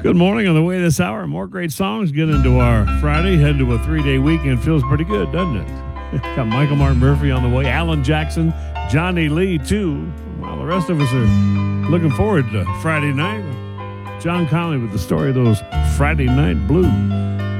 Good morning. On the way this hour, more great songs. Get into our Friday. Head to a 3-day weekend. Feels pretty good, doesn't it? Got Michael Martin Murphey on the way. Alan Jackson, Johnny Lee, too. While the rest of us are looking forward to Friday night. John Conley with the story of those Friday night blues.